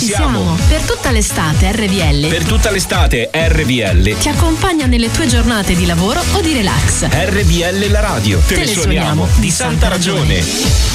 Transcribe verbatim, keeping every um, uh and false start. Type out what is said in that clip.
siamo. Per tutta l'estate R V L. Per tutta l'estate R V L ti accompagna nelle tue giornate di lavoro o di relax. R V L la radio. Te, Te le suoniamo di santa ragione.